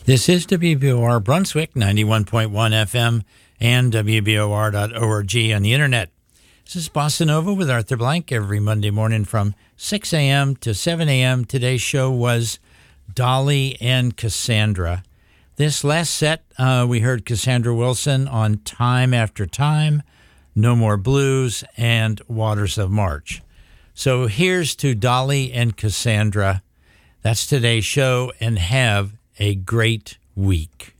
This is WBOR Brunswick, 91.1 FM, and WBOR.org on the internet. This is Bossa Nova with Arthur Blank every Monday morning from 6 a.m. to 7 a.m. Today's show was Dolly and Cassandra. This last set, we heard Cassandra Wilson on Time After Time, No More Blues, and Waters of March. So here's to Dolly and Cassandra. That's today's show, and have a great week.